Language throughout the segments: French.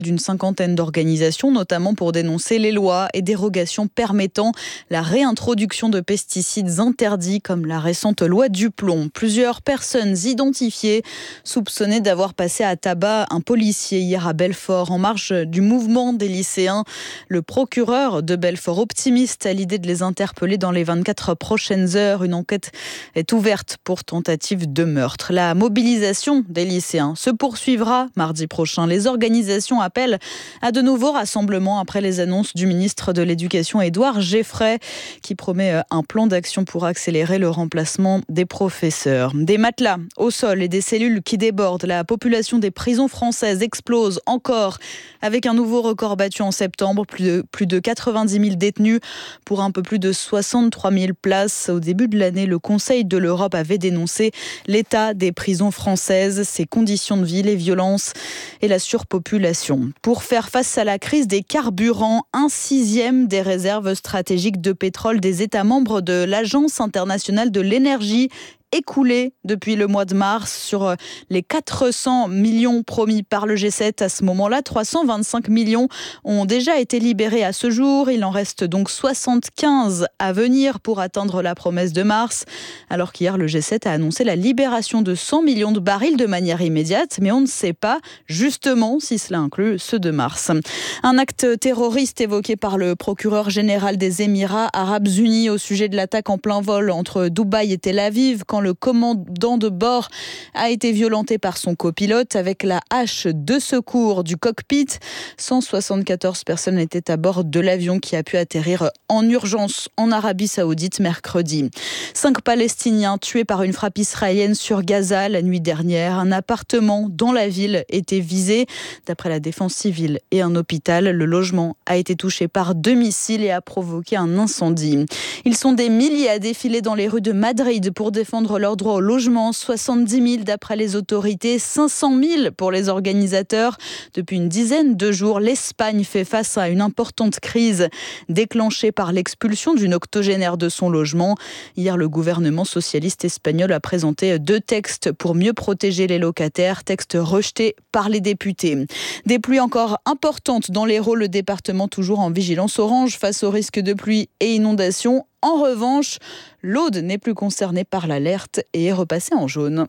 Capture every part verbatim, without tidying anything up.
d'une cinquantaine d'organisations, notamment pour dénoncer les lois et dérogations permettant la réintroduction de pesticides interdits, comme la récente loi Duplomb. Plusieurs personnes identifiées soupçonnées d'avoir passé à tabac un policier hier à Belfort, en marge du mouvement des lycéens. Le procureur de Belfort, optimiste à l'idée de les interpeller dans les vingt-quatre prochaines heures. Une enquête est ouverte pour tentative de meurtre. La mobilisation des lycéens se poursuivra mardi prochain. Les organisations appellent à de nouveaux rassemblements après les annonces du ministre de l'Éducation, Édouard Geffray, qui promet un plan d'action pour accélérer le remplacement des professeurs. Des matelas au sol et des cellules qui débordent. La population des prisons françaises explose encore avec un nouveau record battu en septembre. Plus de, plus de quatre-vingt-dix mille détenus pour un peu plus de soixante-trois mille places. Au début de l'année, le Conseil de l'Europe avait dénoncé l'état des prisons françaises, ses conditions de vie, les violences et la surpopulation. Pour faire face à la crise des carburants, un sixième des réserves stratégiques de pétrole des États membres de l'Agence internationale de l'énergie écoulé depuis le mois de mars. Sur les quatre cents millions promis par le G sept à ce moment-là, trois cent vingt-cinq millions ont déjà été libérés à ce jour. Il en reste donc soixante-quinze à venir pour atteindre la promesse de mars. Alors qu'hier, le G sept a annoncé la libération de cent millions de barils de manière immédiate, mais on ne sait pas justement si cela inclut ceux de mars. Un acte terroriste évoqué par le procureur général des Émirats arabes unis au sujet de l'attaque en plein vol entre Dubaï et Tel Aviv, quand le commandant de bord a été violenté par son copilote avec la hache de secours du cockpit. cent soixante-quatorze personnes étaient à bord de l'avion qui a pu atterrir en urgence en Arabie Saoudite mercredi. Cinq Palestiniens tués par une frappe israélienne sur Gaza la nuit dernière. Un appartement dans la ville était visé. D'après la défense civile et un hôpital, le logement a été touché par deux missiles et a provoqué un incendie. Ils sont des milliers à défiler dans les rues de Madrid pour défendre leur droit au logement. soixante-dix mille d'après les autorités, cinq cent mille pour les organisateurs. Depuis une dizaine de jours, l'Espagne fait face à une importante crise déclenchée par l'expulsion d'une octogénaire de son logement. Hier, le gouvernement socialiste espagnol a présenté deux textes pour mieux protéger les locataires, textes rejetés par les députés. Des pluies encore importantes dans l'Hérault, le département toujours en vigilance orange face au risque de pluie et inondations. En revanche, l'Aude n'est plus concernée par l'alerte et est repassée en jaune.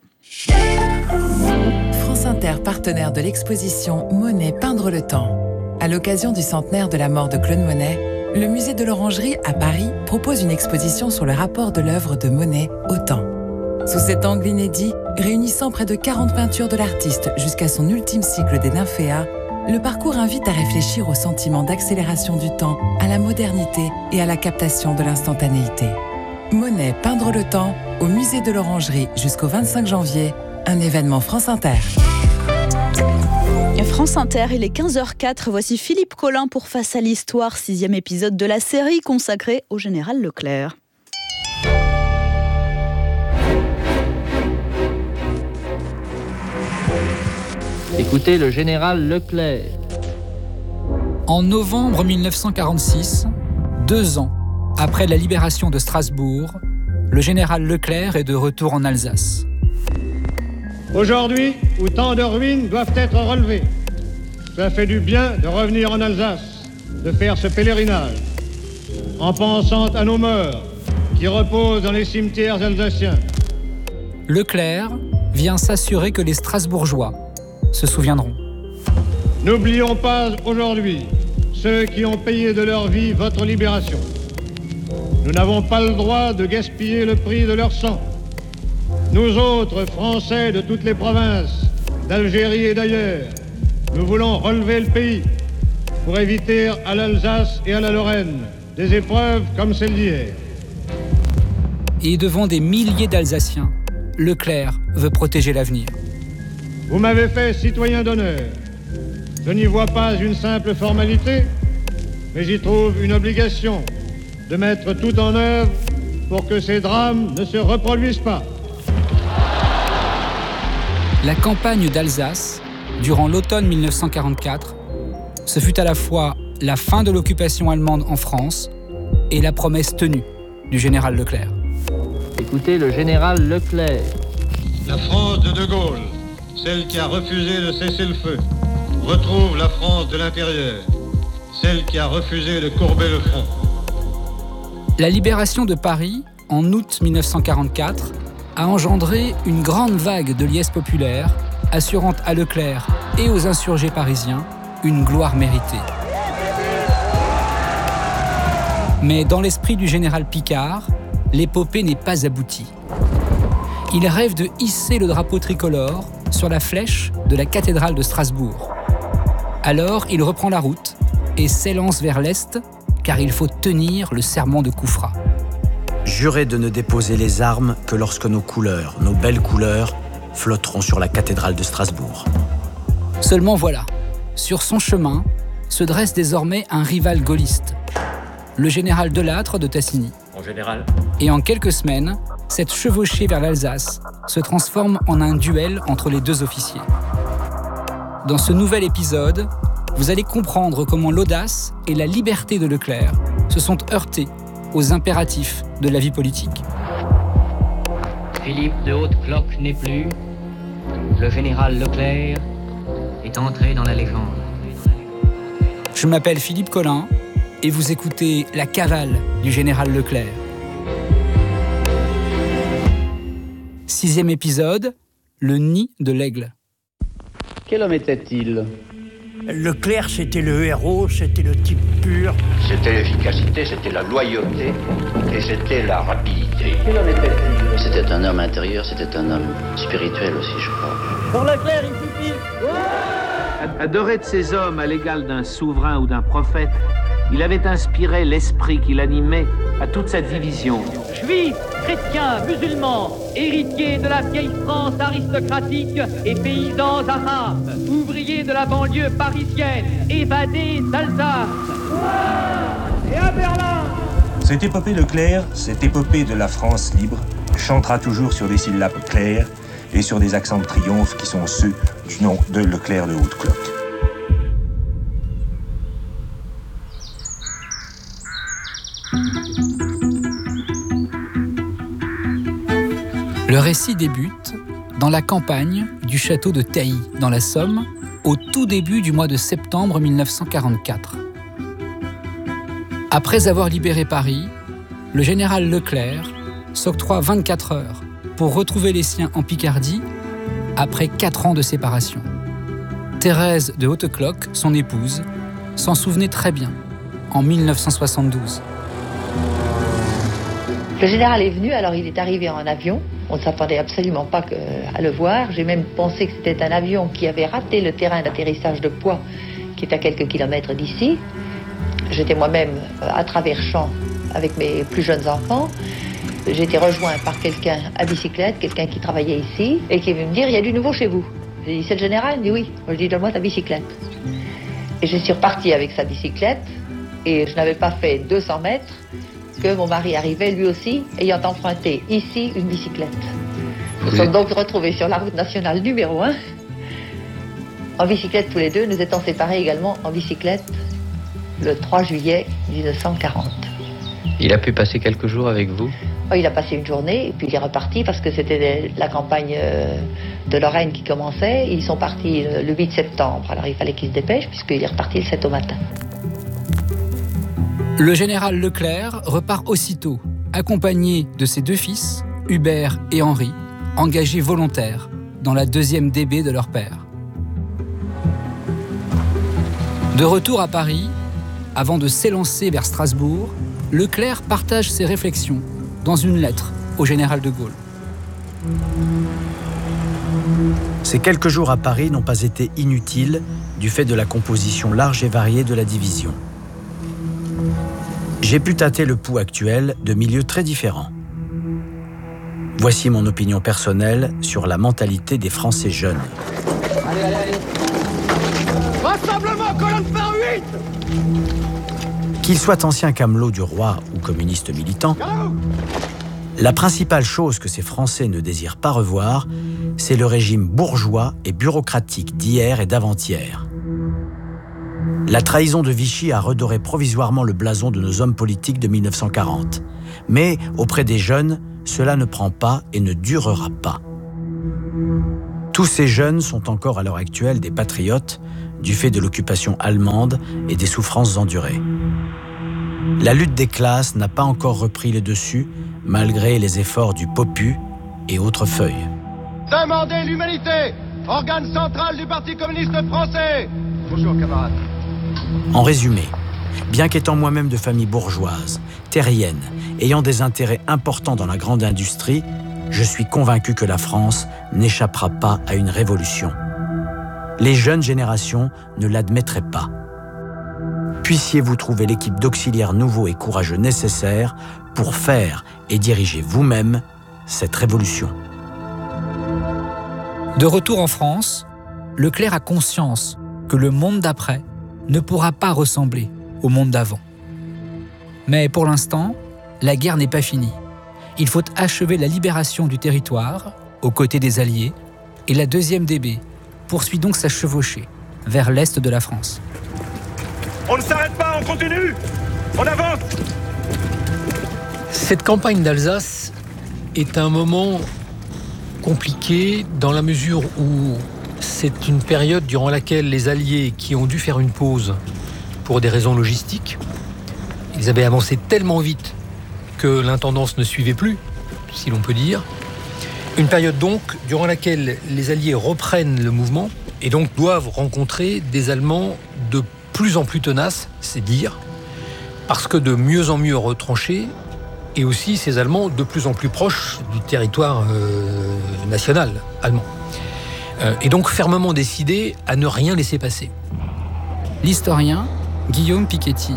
France Inter, partenaire de l'exposition Monet Peindre le temps. À l'occasion du centenaire de la mort de Claude Monet, le musée de l'Orangerie à Paris propose une exposition sur le rapport de l'œuvre de Monet au temps. Sous cet angle inédit, réunissant près de quarante peintures de l'artiste jusqu'à son ultime cycle des Nymphéas, le parcours invite à réfléchir au sentiment d'accélération du temps, à la modernité et à la captation de l'instantanéité. Monet Peindre le temps, au musée de l'Orangerie jusqu'au vingt-cinq janvier, un événement France Inter. France Inter, il est quinze heures quatre. Voici Philippe Collin pour Face à l'Histoire, sixième épisode de la série consacrée au général Leclerc. Écoutez le général Leclerc. En novembre mille neuf cent quarante-six, deux ans après la libération de Strasbourg, le général Leclerc est de retour en Alsace. Aujourd'hui, où tant de ruines doivent être relevées, ça fait du bien de revenir en Alsace, de faire ce pèlerinage, en pensant à nos morts qui reposent dans les cimetières alsaciens. Leclerc vient s'assurer que les Strasbourgeois se souviendront. N'oublions pas aujourd'hui ceux qui ont payé de leur vie votre libération. Nous n'avons pas le droit de gaspiller le prix de leur sang. Nous autres, Français de toutes les provinces, d'Algérie et d'ailleurs, nous voulons relever le pays pour éviter à l'Alsace et à la Lorraine des épreuves comme celle d'hier. Et devant des milliers d'Alsaciens, Leclerc veut protéger l'avenir. Vous m'avez fait citoyen d'honneur. Je n'y vois pas une simple formalité, mais j'y trouve une obligation de mettre tout en œuvre pour que ces drames ne se reproduisent pas. La campagne d'Alsace, durant l'automne mille neuf cent quarante-quatre, ce fut à la fois la fin de l'occupation allemande en France et la promesse tenue du général Leclerc. Écoutez le général Leclerc. La France de De Gaulle, celle qui a refusé de cesser le feu, retrouve la France de l'intérieur, celle qui a refusé de courber le front. La libération de Paris, en août mille neuf cent quarante-quatre, a engendré une grande vague de liesse populaire, assurant à Leclerc et aux insurgés parisiens une gloire méritée. Mais dans l'esprit du général Picard, l'épopée n'est pas aboutie. Il rêve de hisser le drapeau tricolore sur la flèche de la cathédrale de Strasbourg. Alors, il reprend la route et s'élance vers l'Est, car il faut tenir le serment de Koufra. Jurez de ne déposer les armes que lorsque nos couleurs, nos belles couleurs, flotteront sur la cathédrale de Strasbourg. Seulement voilà, sur son chemin se dresse désormais un rival gaulliste, le général Delattre de Tassigny. En général. Et en quelques semaines, cette chevauchée vers l'Alsace se transforme en un duel entre les deux officiers. Dans ce nouvel épisode, vous allez comprendre comment l'audace et la liberté de Leclerc se sont heurtées aux impératifs de la vie politique. Philippe de Haute-Cloque n'est plus. Le général Leclerc est entré dans la légende. Je m'appelle Philippe Collin et vous écoutez La Cavale du général Leclerc. Sixième épisode, le nid de l'aigle. Quel homme était-il ? Leclerc, c'était le héros, c'était le type pur. C'était l'efficacité, c'était la loyauté et c'était la rapidité. Quel homme était-il ? C'était un homme intérieur, c'était un homme spirituel aussi, je crois. Pour Leclerc, il suffit. Adoré de ces hommes à l'égal d'un souverain ou d'un prophète, il avait inspiré l'esprit qui l'animait à toute sa division. Juifs, chrétiens, musulmans, héritiers de la vieille France aristocratique et paysans arabes, ouvriers de la banlieue parisienne, évadés d'Alsace. Et à Berlin. Cette épopée Leclerc, cette épopée de la France libre, chantera toujours sur des syllabes claires et sur des accents de triomphe qui sont ceux du nom de Leclerc de Haute-Cloque. Le récit débute dans la campagne du château de Tailly, dans la Somme, au tout début du mois de septembre mille neuf cent quarante-quatre. Après avoir libéré Paris, le général Leclerc s'octroie vingt-quatre heures pour retrouver les siens en Picardie après quatre ans de séparation. Thérèse de Haute-Cloque, son épouse, s'en souvenait très bien en mille neuf cent soixante-douze. Le général est venu, alors il est arrivé en avion. On ne s'attendait absolument pas que, à le voir. J'ai même pensé que c'était un avion qui avait raté le terrain d'atterrissage de Poix, qui est à quelques kilomètres d'ici. J'étais moi-même à travers champs avec mes plus jeunes enfants. J'ai été rejoint par quelqu'un à bicyclette, quelqu'un qui travaillait ici, et qui est venu me dire « Il y a du nouveau chez vous ». J'ai dit « C'est le général ?» Il me dit « Oui ». Je lui ai dit « Donne-moi ta bicyclette ». Et je suis repartie avec sa bicyclette, et je n'avais pas fait deux cents mètres que mon mari arrivait, lui aussi, ayant emprunté ici une bicyclette. Nous oui. sommes donc retrouvés sur la route nationale numéro un, en bicyclette tous les deux, nous étant séparés également en bicyclette le trois juillet mille neuf cent quarante. Il a pu passer quelques jours avec vous ? Oh, il a passé une journée, et puis il est reparti, parce que c'était la campagne de Lorraine qui commençait. Ils sont partis le huit septembre, alors il fallait qu'il se dépêche, puisqu'il est reparti le sept au matin. Le général Leclerc repart aussitôt, accompagné de ses deux fils, Hubert et Henri, engagés volontaires dans la deuxième D B de leur père. De retour à Paris, avant de s'élancer vers Strasbourg, Leclerc partage ses réflexions dans une lettre au général de Gaulle. Ces quelques jours à Paris n'ont pas été inutiles du fait de la composition large et variée de la division. J'ai pu tâter le pouls actuel de milieux très différents. Voici mon opinion personnelle sur la mentalité des Français jeunes. Allez, allez, allez. Rassemblement, colonne par huit. Qu'ils soient anciens camelots du roi ou communistes militants, la principale chose que ces Français ne désirent pas revoir, c'est le régime bourgeois et bureaucratique d'hier et d'avant-hier. La trahison de Vichy a redoré provisoirement le blason de nos hommes politiques de mille neuf cent quarante. Mais auprès des jeunes, cela ne prend pas et ne durera pas. Tous ces jeunes sont encore à l'heure actuelle des patriotes, du fait de l'occupation allemande et des souffrances endurées. La lutte des classes n'a pas encore repris le dessus, malgré les efforts du POPU et autres feuilles. Demandez l'humanité, organe central du Parti communiste français. Bonjour, camarades. En résumé, bien qu'étant moi-même de famille bourgeoise, terrienne, ayant des intérêts importants dans la grande industrie, je suis convaincu que la France n'échappera pas à une révolution. Les jeunes générations ne l'admettraient pas. Puissiez-vous trouver l'équipe d'auxiliaires nouveaux et courageux nécessaires pour faire et diriger vous-même cette révolution. De retour en France, Leclerc a conscience que le monde d'après ne pourra pas ressembler au monde d'avant. Mais pour l'instant, la guerre n'est pas finie. Il faut achever la libération du territoire aux côtés des Alliés et la deuxième D B poursuit donc sa chevauchée vers l'est de la France. On ne s'arrête pas, on continue! On avance! Cette campagne d'Alsace est un moment compliqué dans la mesure où c'est une période durant laquelle les Alliés qui ont dû faire une pause pour des raisons logistiques, ils avaient avancé tellement vite que l'intendance ne suivait plus, si l'on peut dire. Une période donc durant laquelle les Alliés reprennent le mouvement et donc doivent rencontrer des Allemands de plus en plus tenaces, c'est dire, parce que de mieux en mieux retranchés, et aussi ces Allemands de plus en plus proches du territoire euh, national allemand. Euh, et donc fermement décidés à ne rien laisser passer. L'historien Guillaume Piketty.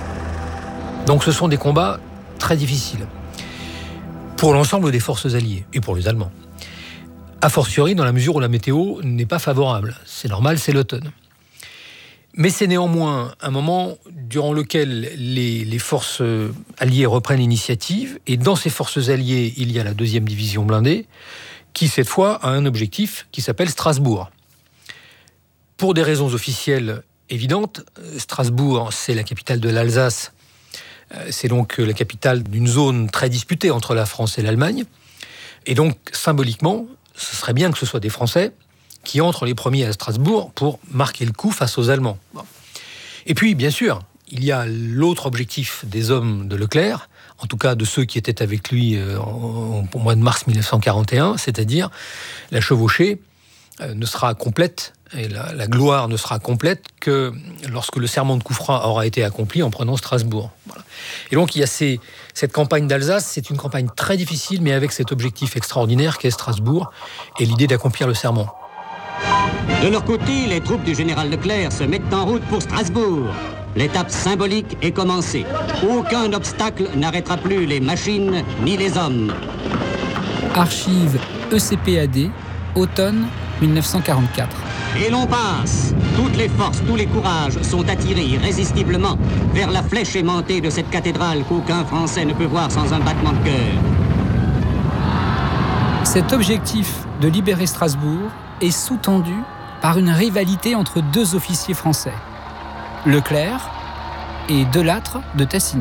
Donc ce sont des combats très difficiles pour l'ensemble des forces alliées et pour les Allemands. A fortiori dans la mesure où la météo n'est pas favorable. C'est normal, c'est l'automne. Mais c'est néanmoins un moment durant lequel les, les forces alliées reprennent l'initiative, et dans ces forces alliées, il y a la deuxième division blindée, qui cette fois a un objectif qui s'appelle Strasbourg. Pour des raisons officielles évidentes, Strasbourg, c'est la capitale de l'Alsace, c'est donc la capitale d'une zone très disputée entre la France et l'Allemagne, et donc symboliquement, ce serait bien que ce soit des Français qui entrent les premiers à Strasbourg pour marquer le coup face aux Allemands. Bon. Et puis, bien sûr, il y a l'autre objectif des hommes de Leclerc, en tout cas de ceux qui étaient avec lui au mois de mars mille neuf cent quarante et un, c'est-à-dire la chevauchée ne sera complète, et la, la gloire ne sera complète que lorsque le serment de Couffra aura été accompli en prenant Strasbourg. Voilà. Et donc il y a ces, cette campagne d'Alsace, c'est une campagne très difficile, mais avec cet objectif extraordinaire qu'est Strasbourg, et l'idée d'accomplir le serment. De leur côté, les troupes du général Leclerc se mettent en route pour Strasbourg. L'étape symbolique est commencée. Aucun obstacle n'arrêtera plus les machines ni les hommes. Archive E C P A D, automne mille neuf cent quarante-quatre. Et l'on passe. Toutes les forces, tous les courages sont attirés irrésistiblement vers la flèche aimantée de cette cathédrale qu'aucun Français ne peut voir sans un battement de cœur. Cet objectif de libérer Strasbourg est sous-tendu par une rivalité entre deux officiers français, Leclerc et Delattre de Tassigny.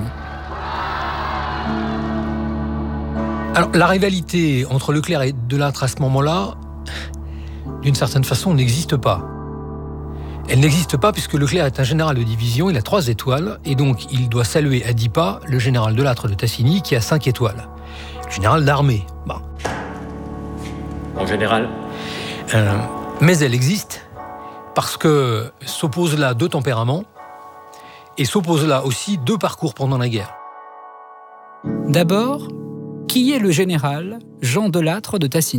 Alors, la rivalité entre Leclerc et Delattre à ce moment-là, d'une certaine façon, n'existe pas. Elle n'existe pas puisque Leclerc est un général de division, il a trois étoiles, et donc il doit saluer à dix pas le général Delattre de Tassigny qui a cinq étoiles. Général d'armée. Bon. En général. Euh, mais elle existe parce que s'opposent là deux tempéraments et s'opposent là aussi deux parcours pendant la guerre. D'abord, qui est le général Jean Delattre de Tassigny ?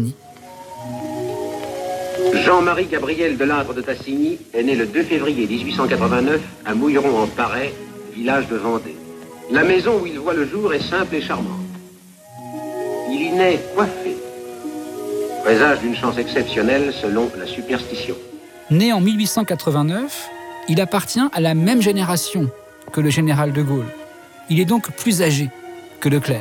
Jean-Marie Gabriel Delattre de Tassigny est né le deux février mille huit cent quatre-vingt-neuf à Mouilleron-en-Parais, village de Vendée. La maison où il voit le jour est simple et charmante. Il y naît coiffé, présage d'une chance exceptionnelle selon la superstition. Né en mille huit cent quatre-vingt-neuf, il appartient à la même génération que le général de Gaulle. Il est donc plus âgé que Leclerc.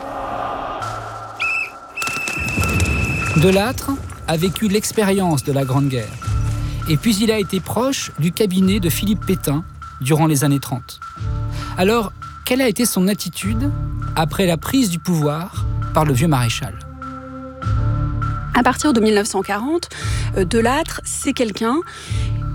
Delattre a vécu l'expérience de la Grande Guerre. Et puis il a été proche du cabinet de Philippe Pétain durant les années trente. Alors, quelle a été son attitude après la prise du pouvoir par le vieux maréchal ? À partir de mille neuf cent quarante, Delattre, c'est quelqu'un qui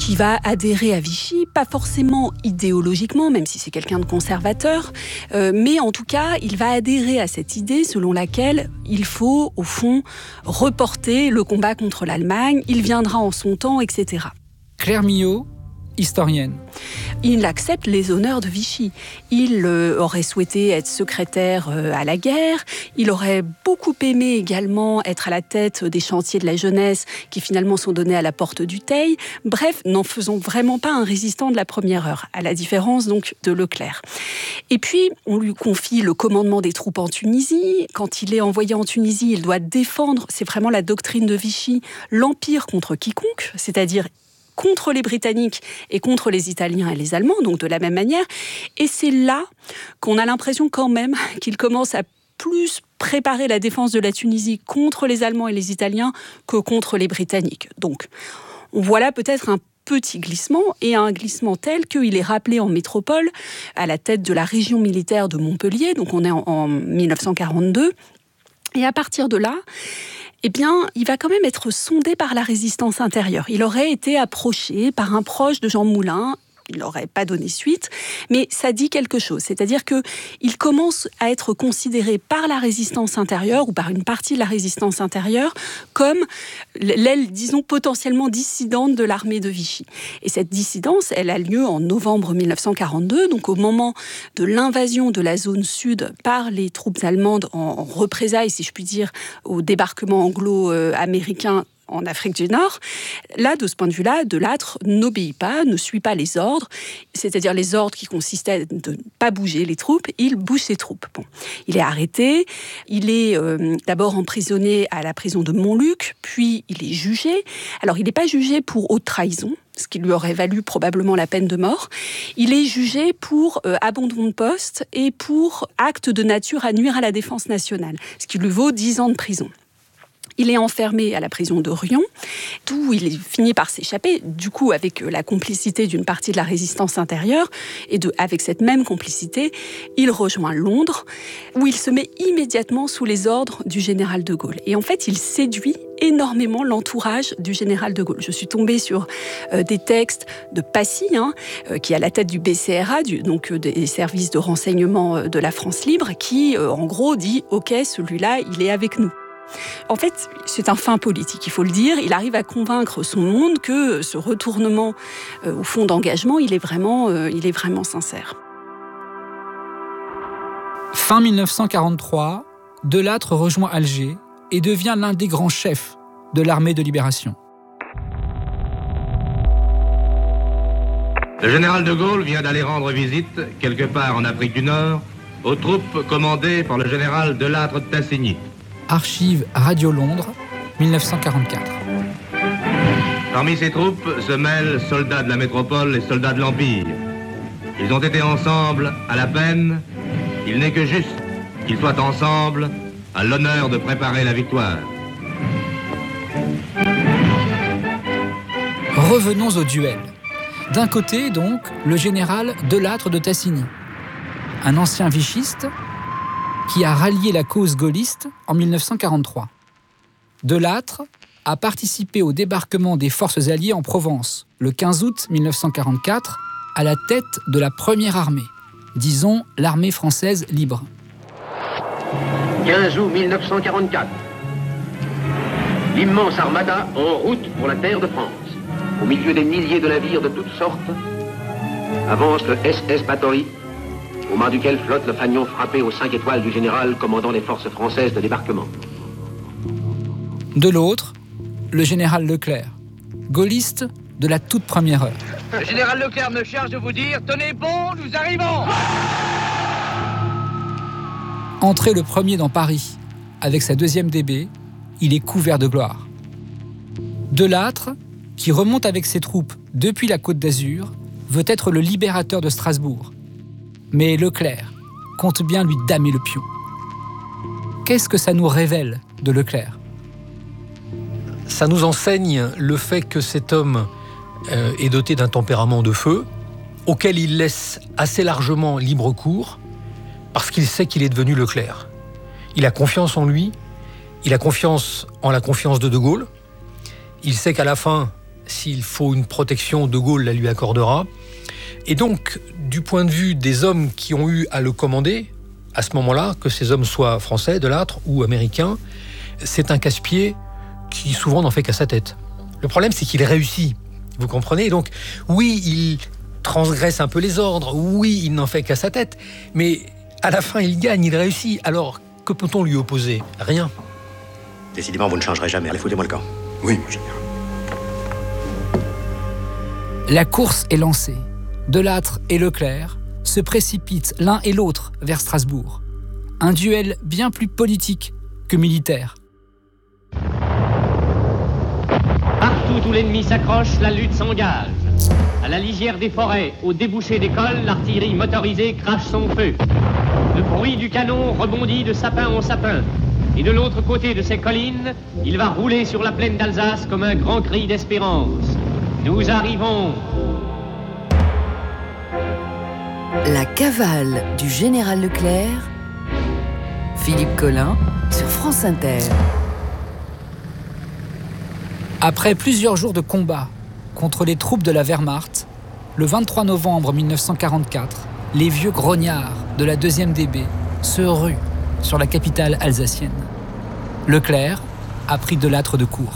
qui va adhérer à Vichy, pas forcément idéologiquement, même si c'est quelqu'un de conservateur, euh, mais en tout cas, il va adhérer à cette idée selon laquelle il faut, au fond, reporter le combat contre l'Allemagne, il viendra en son temps, et cetera. Claire Millot, historienne. Il accepte les honneurs de Vichy. Il euh, aurait souhaité être secrétaire euh, à la guerre. Il aurait beaucoup aimé également être à la tête des chantiers de la jeunesse qui finalement sont donnés à la porte du Teil. Bref, n'en faisons vraiment pas un résistant de la première heure, à la différence donc de Leclerc. Et puis, on lui confie le commandement des troupes en Tunisie. Quand il est envoyé en Tunisie, il doit défendre, c'est vraiment la doctrine de Vichy, l'Empire contre quiconque, c'est-à-dire contre les Britanniques et contre les Italiens et les Allemands, donc de la même manière. Et c'est là qu'on a l'impression quand même qu'il commence à plus préparer la défense de la Tunisie contre les Allemands et les Italiens que contre les Britanniques. Donc, on voit là peut-être un petit glissement, et un glissement tel qu'il est rappelé en métropole, à la tête de la région militaire de Montpellier, donc on est en, en mille neuf cent quarante-deux, et à partir de là, eh bien, il va quand même être sondé par la résistance intérieure. Il aurait été approché par un proche de Jean Moulin. Il n'aurait pas donné suite, mais ça dit quelque chose. C'est-à-dire qu'il commence à être considéré par la résistance intérieure, ou par une partie de la résistance intérieure, comme l'aile, disons, potentiellement dissidente de l'armée de Vichy. Et cette dissidence, elle a lieu en novembre mille neuf cent quarante-deux, donc au moment de l'invasion de la zone sud par les troupes allemandes en représailles, si je puis dire, au débarquement anglo-américain en Afrique du Nord. Là, de ce point de vue-là, De Lattre n'obéit pas, ne suit pas les ordres, c'est-à-dire les ordres qui consistaient à ne pas bouger les troupes, il bouge ses troupes. Bon. Il est arrêté, il est euh, d'abord emprisonné à la prison de Montluc, puis il est jugé. Alors, il n'est pas jugé pour haute trahison, ce qui lui aurait valu probablement la peine de mort. Il est jugé pour euh, abandon de poste et pour acte de nature à nuire à la défense nationale, ce qui lui vaut dix ans de prison. Il est enfermé à la prison de Riom, d'où il finit par s'échapper, du coup avec la complicité d'une partie de la résistance intérieure, et de, avec cette même complicité, il rejoint Londres, où il se met immédiatement sous les ordres du général de Gaulle. Et en fait, il séduit énormément l'entourage du général de Gaulle. Je suis tombée sur euh, des textes de Passy, hein, euh, qui est à la tête du B C R A, du, donc euh, des services de renseignement euh, de la France libre, qui, euh, en gros, dit « Ok, celui-là, il est avec nous ». En fait, c'est un fin politique, il faut le dire. Il arrive à convaincre son monde que ce retournement euh, au fond d'engagement, il est vraiment, euh, il est vraiment sincère. Fin mille neuf cent quarante-trois, De Lattre rejoint Alger et devient l'un des grands chefs de l'armée de libération. Le général de Gaulle vient d'aller rendre visite, quelque part en Afrique du Nord, aux troupes commandées par le général De Lattre de Tassigny. Archives Radio Londres, mille neuf cent quarante-quatre. Parmi ces troupes se mêlent soldats de la métropole et soldats de l'Empire. Ils ont été ensemble à la peine. Il n'est que juste qu'ils soient ensemble à l'honneur de préparer la victoire. Revenons au duel. D'un côté, donc, le général De Lattre de Tassigny, un ancien vichiste qui a rallié la cause gaulliste en mille neuf cent quarante-trois. De Lattre a participé au débarquement des forces alliées en Provence, le quinze août mille neuf cent quarante-quatre, à la tête de la première armée, disons l'armée française libre. quinze août mille neuf cent quarante-quatre. L'immense armada en route pour la terre de France. Au milieu des milliers de navires de toutes sortes, avance le S S Bathory, au mât duquel flotte le fanion frappé aux cinq étoiles du général commandant les forces françaises de débarquement. De l'autre, le général Leclerc, gaulliste de la toute première heure. Le général Leclerc me charge de vous dire « Tenez bon, nous arrivons !» Entré le premier dans Paris, avec sa deuxième D B, il est couvert de gloire. De Lattre, qui remonte avec ses troupes depuis la Côte d'Azur, veut être le libérateur de Strasbourg. Mais Leclerc compte bien lui damer le pion. Qu'est-ce que ça nous révèle de Leclerc ? Ça nous enseigne le fait que cet homme euh, est doté d'un tempérament de feu, auquel il laisse assez largement libre cours, parce qu'il sait qu'il est devenu Leclerc. Il a confiance en lui, il a confiance en la confiance de De Gaulle, il sait qu'à la fin, S'il faut une protection, De Gaulle la lui accordera. Et donc, du point de vue des hommes qui ont eu à le commander, à ce moment-là, que ces hommes soient français, de Lattre, ou américains, c'est un casse-pied qui souvent n'en fait qu'à sa tête. Le problème, c'est qu'il réussit, vous comprenez ? Donc, oui, il transgresse un peu les ordres, oui, il n'en fait qu'à sa tête, mais à la fin, il gagne, il réussit. Alors, que peut-on lui opposer ? Rien. Décidément, vous ne changerez jamais. Allez, foutez-moi le camp. Oui, mon général. La course est lancée. De Lattre et Leclerc se précipitent l'un et l'autre vers Strasbourg. Un duel bien plus politique que militaire. Partout où l'ennemi s'accroche, la lutte s'engage. À la lisière des forêts, au débouché des cols, l'artillerie motorisée crache son feu. Le bruit du canon rebondit de sapin en sapin. Et de l'autre côté de ces collines, il va rouler sur la plaine d'Alsace comme un grand cri d'espérance. Nous arrivons. La cavale du général Leclerc, Philippe Collin, sur France Inter. Après plusieurs jours de combat contre les troupes de la Wehrmacht, le vingt-trois novembre mille neuf cent quarante-quatre, les vieux grognards de la deuxième D B se ruent sur la capitale alsacienne. Leclerc a pris De Lattre de court.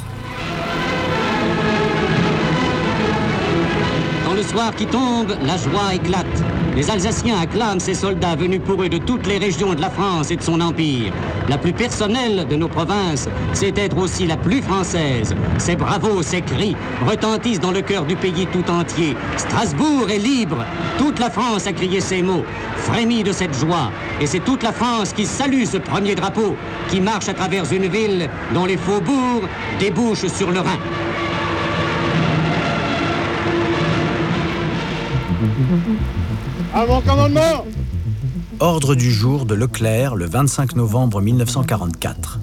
Dans le soir qui tombe, la joie éclate. Les Alsaciens acclament ces soldats venus pour eux de toutes les régions de la France et de son empire. La plus personnelle de nos provinces, c'est être aussi la plus française. Ces bravos, ces cris retentissent dans le cœur du pays tout entier. Strasbourg est libre. Toute la France a crié ces mots, frémit de cette joie. Et c'est toute la France qui salue ce premier drapeau, qui marche à travers une ville dont les faubourgs débouchent sur le Rhin. À mon commandement! Ordre du jour de Leclerc le vingt-cinq novembre mille neuf cent quarante-quatre.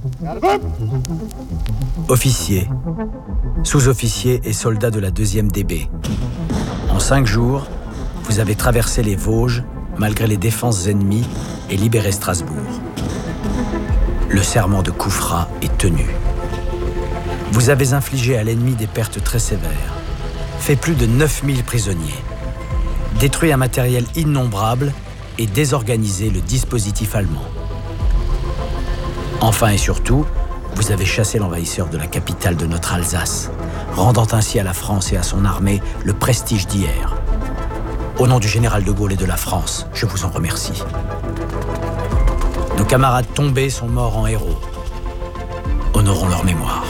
Officiers, sous-officiers et soldats de la deuxième D B. En cinq jours, vous avez traversé les Vosges malgré les défenses ennemies et libéré Strasbourg. Le serment de Koufra est tenu. Vous avez infligé à l'ennemi des pertes très sévères, fait plus de neuf mille prisonniers, détruit un matériel innombrable et désorganisé le dispositif allemand. Enfin et surtout, vous avez chassé l'envahisseur de la capitale de notre Alsace, rendant ainsi à la France et à son armée le prestige d'hier. Au nom du général de Gaulle et de la France, je vous en remercie. Nos camarades tombés sont morts en héros. Honorons leur mémoire.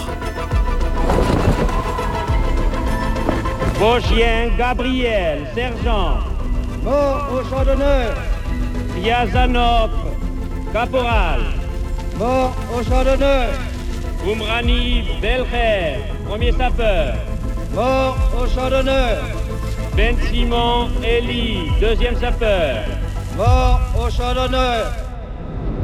Vosgien Gabriel, sergent. Mort au champ d'honneur. Riazanov, caporal. Mort au champ d'honneur. Umrani Belcher, premier sapeur. Mort au champ d'honneur. Ben Simon Eli, deuxième sapeur. Mort au champ d'honneur.